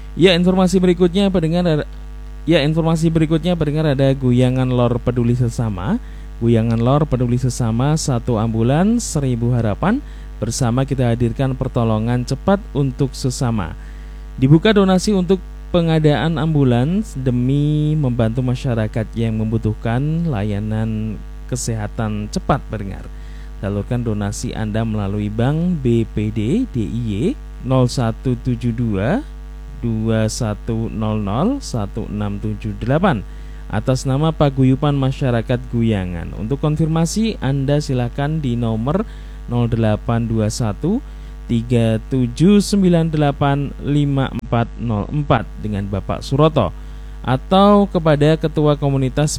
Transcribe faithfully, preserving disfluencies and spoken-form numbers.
Ya, informasi berikutnya pendengar ada, ya informasi berikutnya pendengar ada Guyangan Lor Peduli Sesama. Guyangan Lor Peduli Sesama, satu ambulans seribu harapan. Bersama kita hadirkan pertolongan cepat untuk sesama. Dibuka donasi untuk pengadaan ambulans demi membantu masyarakat yang membutuhkan layanan kesehatan cepat pendengar. Salurkan donasi Anda melalui Bank B P D D I Y nol satu tujuh dua dua satu nol nol satu enam tujuh delapan atas nama Paguyuban Masyarakat Guyangan. Untuk konfirmasi Anda silakan di nomor nol delapan dua satu tiga tujuh sembilan delapan lima empat nol empat dengan Bapak Suroto, atau kepada Ketua Komunitas